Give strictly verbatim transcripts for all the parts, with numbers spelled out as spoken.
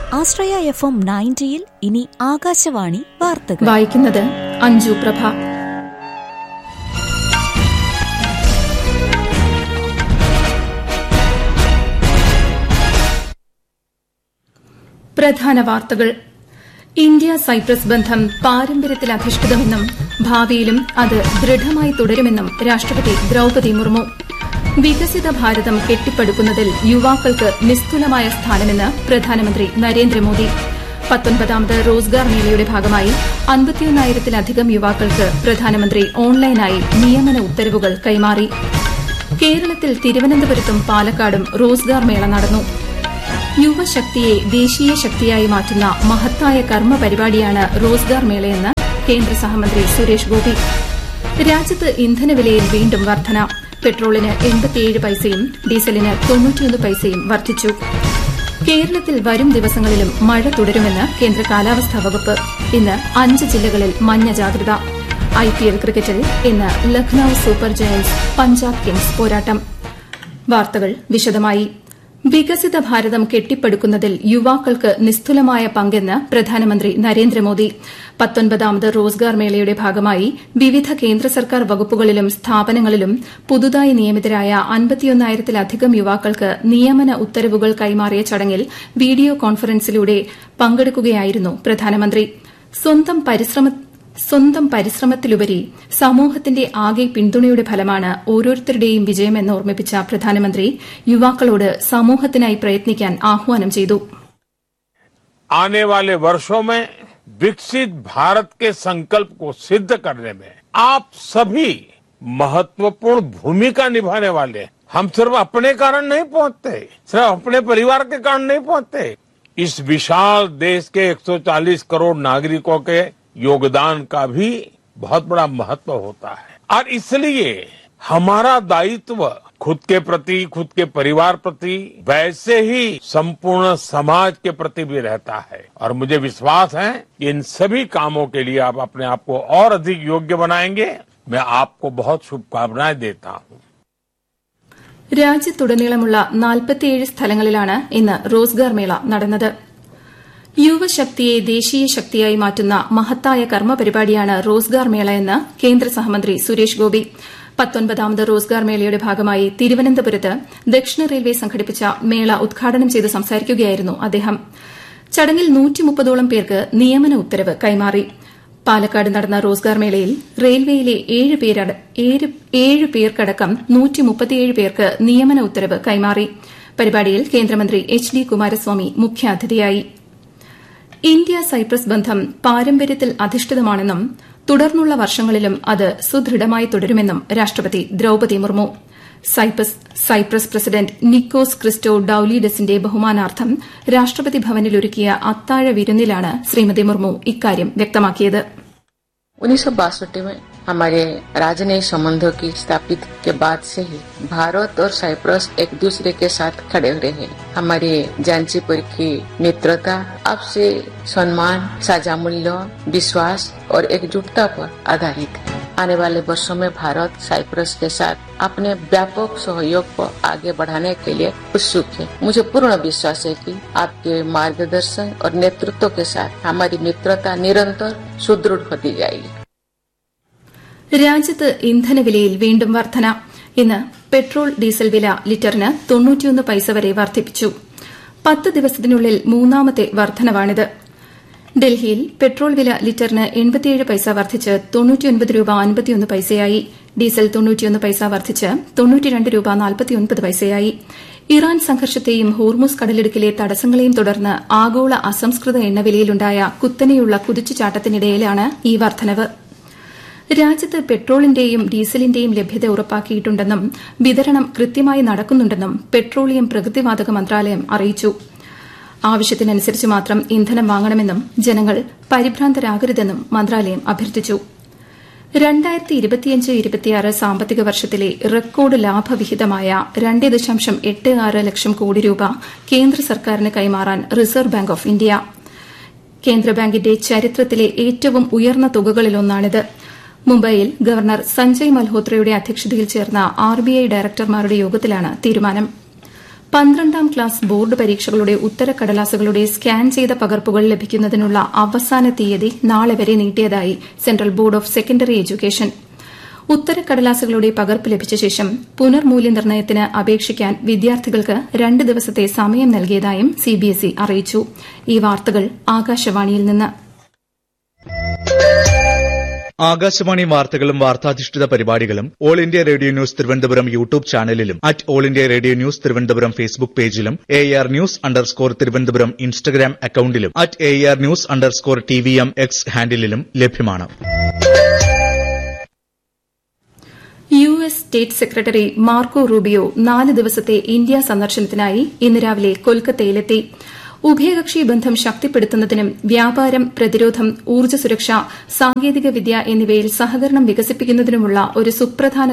ആശ്രയ F M നയൻറ്റിയിൽ ഇനി ആകാശവാണി വാർത്തകൾ വായിക്കുന്നത് അഞ്ജു പ്രഭ. പ്രധാന വാർത്തകൾ. ഇന്ത്യ സൈപ്രസ് ബന്ധം പാരമ്പര്യത്തിലധിഷ്ഠിതമെന്നും ഭാവിയിലും അത് ദൃഢമായി തുടരുമെന്നും രാഷ്ട്രപതി ദ്രൌപദി മുർമു. വികസിത ഭാരതം കെട്ടിപ്പടുക്കുന്നതിൽ യുവാക്കൾക്ക് നിസ്തുലമായ സ്ഥാനമെന്ന് പ്രധാനമന്ത്രി നരേന്ദ്രമോദി. പത്തൊൻപതാമത് റോസ്ഗാർ മേളയുടെ ഭാഗമായി അൻപത്തിയൊന്നായിരത്തിലധികം യുവാക്കൾക്ക് പ്രധാനമന്ത്രി ഓൺലൈനായി നിയമന ഉത്തരവുകൾ കൈമാറി. കേരളത്തിൽ തിരുവനന്തപുരത്തും പാലക്കാടും റോസ്ഗാർ മേള നടന്നു. യുവശക്തിയെ ദേശീയ ശക്തിയായി മാറ്റുന്ന മഹത്തായ കർമ്മ പരിപാടിയാണ് റോസ്ഗാർ മേളയെന്ന് കേന്ദ്ര സഹമന്ത്രി സുരേഷ് ഗോപി. രാജ്യത്ത് ഇന്ധനവിലയിൽ വീണ്ടും വർധന. പെട്രോളിന് എൺപത്തിയേഴ് പൈസയും ഡീസലിന് തൊണ്ണൂറ്റിയൊന്ന് പൈസയും വർദ്ധിച്ചു. കേരളത്തിൽ വരും ദിവസങ്ങളിലും മഴ തുടരുമെന്ന് കേന്ദ്ര കാലാവസ്ഥാ വകുപ്പ്. ഇന്ന് അഞ്ച് ജില്ലകളിൽ മഞ്ഞ ജാഗ്രത. ഐപിഎൽ ക്രിക്കറ്റിൽ ഇന്ന് Lucknow super Giants Punjab Kings പോരാട്ടം. വാർത്തകൾ വിശദമായി. വികസിത ഭാരതം കെട്ടിപ്പടുക്കുന്നതിൽ യുവാക്കൾക്ക് നിസ്തുലമായ പങ്കെന്ന് പ്രധാനമന്ത്രി നരേന്ദ്രമോദി. പത്തൊൻപതാമത് റോസ്ഗാർ മേളയുടെ ഭാഗമായി വിവിധ കേന്ദ്ര സർക്കാർ വകുപ്പുകളിലും സ്ഥാപനങ്ങളിലും പുതുതായി നിയമിതരായ അൻപത്തിയൊന്നായിരത്തിലധികം യുവാക്കൾക്ക് നിയമന ഉത്തരവുകൾ കൈമാറിയ ചടങ്ങിൽ വീഡിയോ കോൺഫറൻസിലൂടെ പങ്കെടുക്കുകയായിരുന്നു പ്രധാനമന്ത്രി. സ്വന്തം പരിശ്രമ സ്വന്തം പരിശ്രമത്തിലുപരി സമൂഹത്തിന്റെ ആകെ പിന്തുണയുടെ ഫലമാണ് ഓരോരുത്തരുടെയും വിജയമെന്ന് ഓർമ്മിപ്പിച്ച പ്രധാനമന്ത്രി യുവാക്കളോട് സമൂഹത്തിനായി പ്രയത്നിക്കാൻ ആഹ്വാനം ചെയ്തു. आने वाले वर्षों में विकसित भारत के संकल्प को सिद्ध करने में आप सभी महत्वपूर्ण भूमिका निभाने वाले हैं. हम सिर्फ अपने कारण नहीं पहुंचते, सिर्फ अपने परिवार के कारण नहीं पहुंचते. इस विशाल देश के एक सौ चालीस करोड़ नागरिकों के योगदान का भी बहुत बड़ा महत्व होता है और इसलिए हमारा दायित्व खुद के प्रति, खुद के परिवार प्रति, वैसे ही संपूर्ण समाज के प्रति भी रहता है. और मुझे विश्वास है कि इन सभी कामों के लिए आप अपने आप को और अधिक योग्य बनाएंगे. मैं आपको बहुत शुभकामनाएं देता हूं. രാജ്യത്തുടനീളമുള്ള നാൽപ്പത്തിയേഴ് സ്ഥലങ്ങളിലാണ് ഇന്ന് റോസ്ഗാർ മേള നടന്നത്. യുവശക്തിയെ ദേശീയ ശക്തിയായി മാറ്റുന്ന മഹത്തായ കർമ്മ പരിപാടിയാണ് റോസ്ഗാർ മേളയെന്ന് കേന്ദ്ര സഹമന്ത്രി സുരേഷ് ഗോപി. പത്തൊൻപതാമത് റോസ്ഗാർ മേളയുടെ ഭാഗമായി തിരുവനന്തപുരത്ത് ദക്ഷിണ റെയിൽവേ സംഘടിപ്പിച്ച മേള ഉദ്ഘാടനം ചെയ്ത് സംസാരിക്കുകയായിരുന്നു അദ്ദേഹം. ചടങ്ങിൽ നൂറ്റിമുപ്പതോളം പേർക്ക് നിയമന ഉത്തരവ് കൈമാറി. പാലക്കാട് നടന്ന റോസ്ഗാർ മേളയിൽ റെയിൽവേയിലെ ഏഴ് പേർക്കടക്കം നൂറ്റിമുപ്പത്തിയേഴ് പേർക്ക് നിയമന ഉത്തരവ് കൈമാറി. പരിപാടിയിൽ കേന്ദ്രമന്ത്രി എച്ച് ഡി കുമാരസ്വാമി മുഖ്യാതിഥിയായി. ഇന്ത്യ സൈപ്രസ് ബന്ധം പാരമ്പര്യത്തിൽ അധിഷ്ഠിതമാണെന്നും തുടർന്നുള്ള വർഷങ്ങളിലും അത് സുദൃഢമായി തുടരുമെന്നും രാഷ്ട്രപതി Draupadi Murmu. Cyprus president നിക്കോസ് Cristo ഡൌലിഡസിന്റെ ബഹുമാനാർത്ഥം രാഷ്ട്രപതി ഭവനിൽ ഒരുക്കിയ അത്താഴ വിരുന്നിലാണ് ശ്രീമതി മുർമു ഇക്കാര്യം വ്യക്തമാക്കിയത്. उन्नीस सौ बासठ में हमारे राजनयिक संबंधों की स्थापित के बाद से ही भारत और साइप्रस एक दूसरे के साथ खड़े हुए हैं. हमारे जानचीपुर की मित्रता आपसे सम्मान, साझा मूल्यों, विश्वास और एकजुटता पर आधारित है. आने वाले वर्षों में भारत साइप्रस के साथ अपने व्यापक सहयोग को आगे बढ़ाने के लिए उत्सुक है. मुझे पूर्ण विश्वास है कि आपके मार्गदर्शन और नेतृत्व के साथ हमारी मित्रता निरंतर सुदृढ़ होती जाएगी. രാജ്യത്ത് ഇന്ധനവിലയിൽ വീണ്ടും വർധന. ഇന്ന് പെട്രോൾ ഡീസൽ വില ലിറ്ററിന് തൊണ്ണൂറ്റിയൊന്ന് പൈസ വരെ വർദ്ധിപ്പിച്ചു. പത്ത് ദിവസത്തിനുള്ളിൽ മൂന്നാമത്തെ വർധനവാണിത്. ഡൽഹിയിൽ പെട്രോൾ വില ലിറ്ററിന് എൺപത്തിയേഴ് പൈസ വർദ്ധിച്ച് തൊണ്ണൂറ്റിയൊൻപത് രൂപ അൻപത്തിയൊന്ന് പൈസയായി. ഡീസൽ തൊണ്ണൂറ്റിയൊന്ന് പൈസ വർദ്ധിച്ച് തൊണ്ണൂറ്റിരണ്ട് രൂപ നാൽപ്പത്തിയൊൻപത് പൈസയായി. ഇറാൻ സംഘർഷത്തെയും ഹോർമുസ് കടലിടുക്കിലെ തടസ്സങ്ങളെയും തുടർന്ന് ആഗോള അസംസ്കൃത എണ്ണവിലയിലുണ്ടായ കുത്തനെയുള്ള കുതിച്ചുചാട്ടത്തിനിടയിലാണ് ഈ വർധനവ്. രാജ്യത്ത് പെട്രോളിന്റെയും ഡീസലിന്റെയും ലഭ്യത ഉറപ്പാക്കിയിട്ടുണ്ടെന്നും വിതരണം കൃത്യമായി നടക്കുന്നുണ്ടെന്നും പെട്രോളിയം പ്രകൃതിവാതക മന്ത്രാലയം അറിയിച്ചു. ആവശ്യത്തിനനുസരിച്ച് മാത്രം ഇന്ധനം വാങ്ങണമെന്നും ജനങ്ങൾ പരിഭ്രാന്തരാകരുതെന്നും മന്ത്രാലയം അഭ്യർത്ഥിച്ചു. രണ്ടായിരത്തി ഇരുപത്തിയഞ്ച് ഇരുപത്തിയാറ് സാമ്പത്തിക വർഷത്തിലെ റെക്കോർഡ് ലാഭവിഹിതമായ രണ്ട് ദശാംശം എട്ട് ആറ് ലക്ഷം കോടി രൂപ കേന്ദ്ര സർക്കാരിന് കൈമാറാൻ റിസർവ് ബാങ്ക് ഓഫ് ഇന്ത്യ. കേന്ദ്ര ബാങ്കിന്റെ ചരിത്രത്തിലെ ഏറ്റവും ഉയർന്ന തുകകളിലൊന്നാണിത്. മുംബൈയിൽ ഗവർണർ സഞ്ജയ് മൽഹോത്രയുടെ അധ്യക്ഷതയിൽ ചേർന്ന ആർബിഐ ഡയറക്ടർമാരുടെ യോഗത്തിലാണ് തീരുമാനം. പന്ത്രണ്ടാം ക്ലാസ് ബോർഡ് പരീക്ഷകളുടെ ഉത്തരക്കടലാസുകളുടെ സ്കാൻ ചെയ്ത പകർപ്പുകൾ ലഭിക്കുന്നതിനുള്ള അവസാന തീയതി നാളെ വരെ നീട്ടിയതായി central board of secondary education. ഉത്തരക്കടലാസുകളുടെ പകർപ്പ് ലഭിച്ച ശേഷം പുനർമൂല്യനിർണ്ണയത്തിന് അപേക്ഷിക്കാൻ വിദ്യാർത്ഥികൾക്ക് രണ്ട് ദിവസത്തെ സമയം നൽകിയതായും സിബിഎസ്ഇ അറിയിച്ചു. ഈ വാർത്തകൾ ആകാശവാണിയിൽ നിന്ന്. ആകാശവാണി വാർത്തകളും വാർത്താധിഷ്ഠിത പരിപാടികളും all India radio news Thiruvananthapuram YouTube ചാനലിലും at all India radio news Thiruvananthapuram Facebook പേജിലും A R news underscore Thiruvananthapuram Instagram അക്കൌണ്ടിലും at A R news underscore T V M X ഹാൻഡിലും ലഭ്യമാണ്. U S state secretary Marco Rubio നാല് ദിവസത്തെ India സന്ദർശനത്തിനായി ഇന്ന് രാവിലെ കൊൽക്കത്തയിലെത്തി. ഉഭയകക്ഷി ബന്ധം ശക്തിപ്പെടുത്തുന്നതിനും വ്യാപാരം, പ്രതിരോധം, ഊർജ്ജ സുരക്ഷ, സാങ്കേതികവിദ്യ എന്നിവയിൽ സഹകരണം വികസിപ്പിക്കുന്നതിനുമുള്ള ഒരു സുപ്രധാന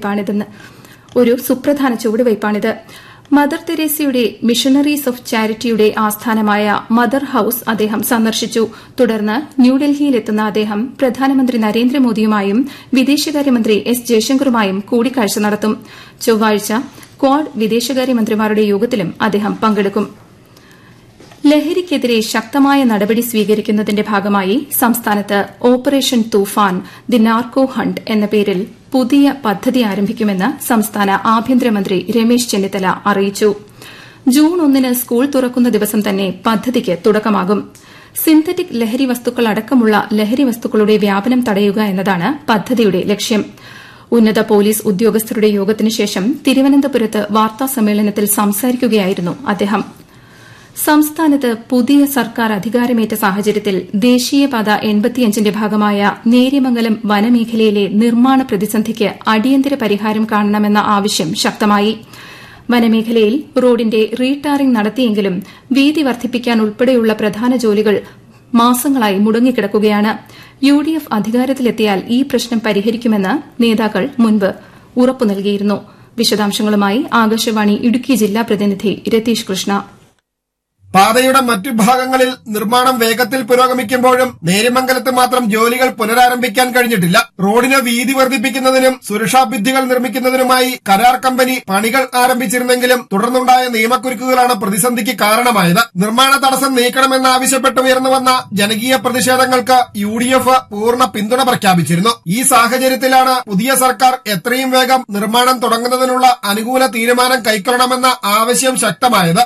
ചുവടുവയ്പ്പാണിത്. മദർ തെരേസയുടെ മിഷണറീസ് ഓഫ് ചാരിറ്റിയുടെ ആസ്ഥാനമായ മദർ ഹൌസ് അദ്ദേഹം സന്ദർശിച്ചു. തുടർന്ന് ന്യൂഡൽഹിയിലെത്തുന്ന അദ്ദേഹം പ്രധാനമന്ത്രി നരേന്ദ്രമോദിയുമായും വിദേശകാര്യമന്ത്രി എസ് ജയശങ്കറുമായും കൂടിക്കാഴ്ച നടത്തും. ചൊവ്വാഴ്ച ക്വാഡ് വിദേശകാര്യമന്ത്രിമാരുടെ യോഗത്തിലും അദ്ദേഹം പങ്കെടുക്കും. ലഹരിക്കെതിരെ ശക്തമായ നടപടി സ്വീകരിക്കുന്നതിന്റെ ഭാഗമായി സംസ്ഥാനത്ത് operation Toofan the narco hunt എന്ന പേരിൽ പുതിയ പദ്ധതി ആരംഭിക്കുമെന്ന് സംസ്ഥാന ആഭ്യന്തരമന്ത്രി രമേശ് ചെന്നിത്തല അറിയിച്ചു. ജൂൺ ഒന്നിന് സ്കൂൾ തുറക്കുന്ന ദിവസം തന്നെ പദ്ധതിക്ക് തുടക്കമാകും. സിന്തറ്റിക് ലഹരി വസ്തുക്കൾ അടക്കമുള്ള ലഹരി വസ്തുക്കളുടെ വ്യാപനം തടയുക എന്നതാണ് പദ്ധതിയുടെ ലക്ഷ്യം. ഉന്നത പോലീസ് ഉദ്യോഗസ്ഥരുടെ യോഗത്തിനുശേഷം തിരുവനന്തപുരത്ത് വാർത്താസമ്മേളനത്തിൽ സംസാരിക്കുകയായിരുന്നു അദ്ദേഹം. സംസ്ഥാനത്ത് പുതിയ സർക്കാർ അധികാരമേറ്റ സാഹചര്യത്തിൽ ദേശീയപാത എൺപത്തിയഞ്ചിന്റെ ഭാഗമായ നേര്യമംഗലം വനമേഖലയിലെ നിർമ്മാണ പ്രതിസന്ധിക്ക് അടിയന്തര പരിഹാരം കാണണമെന്ന ആവശ്യം ശക്തമായി. വനമേഖലയിൽ റോഡിന്റെ റീടാറിംഗ് നടത്തിയെങ്കിലും വീതി വർദ്ധിപ്പിക്കാൻ ഉൾപ്പെടെയുള്ള പ്രധാന ജോലികൾ മാസങ്ങളായി മുടങ്ങിക്കിടക്കുകയാണ്. യു ഡി എഫ് അധികാരത്തിലെത്തിയാൽ ഈ പ്രശ്നം പരിഹരിക്കുമെന്ന് നേതാക്കൾ മുൻപ് ഉറപ്പു നൽകിയിരുന്നു. വിശദാംശങ്ങളുമായി ആകാശവാണി ഇടുക്കി ജില്ലാ പ്രതിനിധി രതീഷ് കൃഷ്ണ. പാതയുടെ മറ്റു ഭാഗങ്ങളിൽ നിർമ്മാണം വേഗത്തിൽ പുരോഗമിക്കുമ്പോഴും നേര്യമംഗലത്ത് മാത്രം ജോലികൾ പുനരാരംഭിക്കാൻ കഴിഞ്ഞിട്ടില്ല. റോഡിന് വീതി വർദ്ധിപ്പിക്കുന്നതിനും സുരക്ഷാ ഭിത്തികൾ നിർമ്മിക്കുന്നതിനുമായി കരാർ കമ്പനി പണികൾ ആരംഭിച്ചിരുന്നെങ്കിലും തുടർന്നുണ്ടായ നിയമക്കുരുക്കുകളാണ് പ്രതിസന്ധിക്ക് കാരണമായത്. നിർമ്മാണ തടസ്സം നീക്കണമെന്നാവശ്യപ്പെട്ട് ഉയർന്നുവന്ന ജനകീയ പ്രതിഷേധങ്ങൾക്ക് യു ഡി എഫ് പൂർണ്ണ പിന്തുണ പ്രഖ്യാപിച്ചിരുന്നു. ഈ സാഹചര്യത്തിലാണ് പുതിയ സർക്കാർ എത്രയും വേഗം നിർമ്മാണം തുടങ്ങുന്നതിനുള്ള അനുകൂല തീരുമാനം കൈക്കൊള്ളണമെന്ന ആവശ്യം ശക്തമായത്.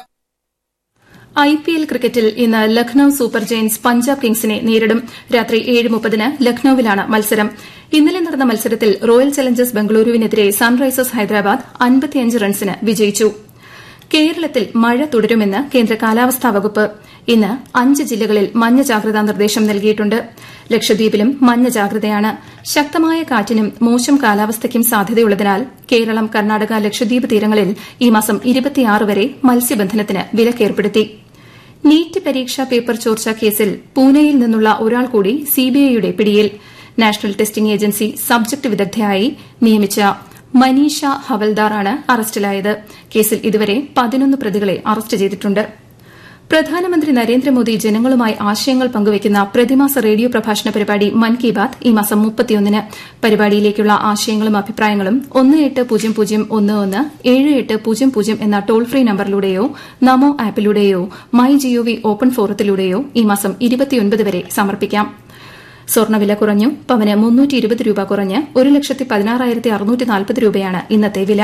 ഐ പി എൽ ക്രിക്കറ്റിൽ ഇന്ന് ലക്നൌ സൂപ്പർ ജയന്റ്സ് പഞ്ചാബ് കിങ്സിനെ നേരിടും. രാത്രി ഏഴ് മുപ്പതിന് ലക്നൌവിലാണ് മത്സരം. ഇന്നലെ നടന്ന മത്സരത്തിൽ റോയൽ ചലഞ്ചേഴ്സ് ബംഗളൂരുവിനെതിരെ സൺറൈസേഴ്സ് ഹൈദരാബാദ് അൻപത്തിയഞ്ച് റൺസിന് വിജയിച്ചു. കേരളത്തിൽ മഴ തുടരുമെന്ന് കേന്ദ്ര കാലാവസ്ഥാ വകുപ്പ്. ഇന്ന് അഞ്ച് ജില്ലകളിൽ മഞ്ഞ ജാഗ്രതാ നിർദ്ദേശം നൽകിയിട്ടുണ്ട്. ലക്ഷദ്വീപിലും മഞ്ഞ ജാഗ്രതയാണ്. ശക്തമായ കാറ്റിനും മോശം കാലാവസ്ഥയ്ക്കും സാധ്യതയുള്ളതിനാൽ കേരളം, കർണാടക, ലക്ഷദ്വീപ് തീരങ്ങളിൽ ഈ മാസം ഇരുപത്തിയാറ് വരെ മത്സ്യബന്ധനത്തിന് വിലക്കേർപ്പെടുത്തി. നീറ്റ് പരീക്ഷാ പേപ്പർ ചോർച്ച കേസിൽ പൂനെയിൽ നിന്നുള്ള ഒരാൾ കൂടി സിബിഐയുടെ പിടിയിൽ. നാഷണൽ ടെസ്റ്റിംഗ് ഏജൻസി സബ്ജക്ട് വിദഗ്ധയായി നിയമിച്ച മനീഷ ഹവൽദാറാണ് അറസ്റ്റിലായത്. കേസിൽ ഇതുവരെ പതിനൊന്ന് പ്രതികളെ അറസ്റ്റ് ചെയ്തിട്ടുണ്ട്. പ്രധാനമന്ത്രി നരേന്ദ്രമോദി ജനങ്ങളുമായി ആശയങ്ങൾ പങ്കുവയ്ക്കുന്ന പ്രതിമാസ റേഡിയോ പ്രഭാഷണ പരിപാടി മൻ കി ബാത് ഈ മാസം മുപ്പത്തിയൊന്നിന്. പരിപാടിയിലേക്കുള്ള ആശയങ്ങളും അഭിപ്രായങ്ങളും ഒന്ന് എട്ട് പൂജ്യം പൂജ്യം ഒന്ന് ഒന്ന് ഏഴ് എട്ട് പൂജ്യം പൂജ്യം എന്ന toll free നമ്പറിലൂടെയോ Namo ആപ്പിലൂടെയോ my G O V open ഫോറത്തിലൂടെയോ ഈ മാസം ഇരുപത്തിയൊൻപത് വരെ സമർപ്പിക്കാം. സ്വർണ്ണവില കുറഞ്ഞു. പവന് മുന്നൂറ്റി ഇരുപത് രൂപ കുറഞ്ഞ് ഒരു ലക്ഷത്തി പതിനാറായിരത്തി അറുന്നൂറ്റി നാൽപ്പത് രൂപയാണ് ഇന്നത്തെ വില.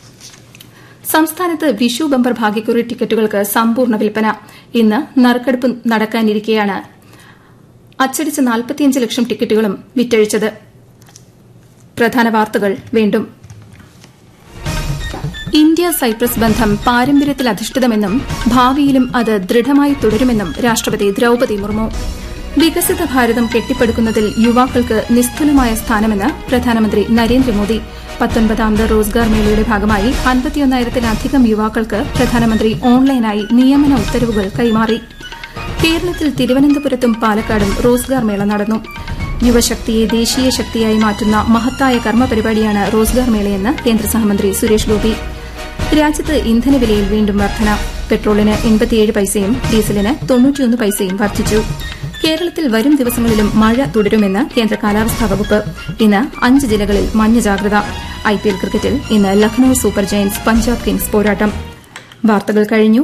സംസ്ഥാനത്ത് വിഷു ബമ്പർ ഭാഗ്യക്കുറി ടിക്കറ്റുകൾക്ക് സമ്പൂർണ്ണ വിൽപ്പന. ഇന്ന് നറുക്കെടുപ്പ് നടക്കാനിരിക്കെയാണ് അച്ചടിച്ച നാൽപ്പത്തിയഞ്ച് ലക്ഷം ടിക്കറ്റുകളും വിറ്റഴിച്ചത്. പ്രധാന വാർത്തകൾ വീണ്ടും. ഇന്ത്യ സൈപ്രസ് ബന്ധം പാരമ്പര്യത്തിൽ അധിഷ്ഠിതമെന്നും ഭാവിയിലും അത് ദൃഢമായി തുടരുമെന്നും രാഷ്ട്രപതി ദ്രൌപദി മുർമു. വികസിത ഭാരതം കെട്ടിപ്പടുക്കുന്നതിൽ യുവാക്കൾക്ക് നിസ്തുലമായ സ്ഥാനമെന്ന് പ്രധാനമന്ത്രി നരേന്ദ്രമോദി. പത്തൊൻപതാമത് റോസ്ഗാർ മേളയുടെ ഭാഗമായി അൻപത്തിയൊന്നായിരത്തിലധികം യുവാക്കൾക്ക് പ്രധാനമന്ത്രി ഓൺലൈനായി നിയമന ഉത്തരവുകൾ കൈമാറി. കേരളത്തിൽ തിരുവനന്തപുരത്തും പാലക്കാടും റോസ്ഗാർ മേള നടന്നു. യുവശക്തിയെ ദേശീയ ശക്തിയായി മാറ്റുന്ന മഹത്തായ കർമ്മപരിപാടിയാണ് റോസ്ഗാർ മേളയെന്ന് കേന്ദ്ര സഹമന്ത്രി സുരേഷ് ഗോപി. രാജ്യത്ത് ഇന്ധനവിലയിൽ വീണ്ടും വർധന. പെട്രോളിന് എൺപത്തിയേഴ് പൈസയും ഡീസലിന് തൊണ്ണൂറ്റിയൊന്ന് പൈസയും വർദ്ധിച്ചു. കേരളത്തിൽ വരും ദിവസങ്ങളിലും മഴ തുടരുമെന്ന് കേന്ദ്ര കാലാവസ്ഥാ വകുപ്പ്. ഇന്ന് അഞ്ച് ജില്ലകളിൽ മഞ്ഞ ജാഗ്രത. ഐപിഎൽ ക്രിക്കറ്റിൽ ഇന്ന് Lucknow super Giants Punjab Kings പോരാട്ടം. വാർത്തകൾ കഴിഞ്ഞു.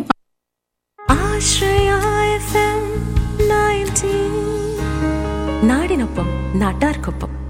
നാടിനൊപ്പം നാട്ടാർക്കൊപ്പം.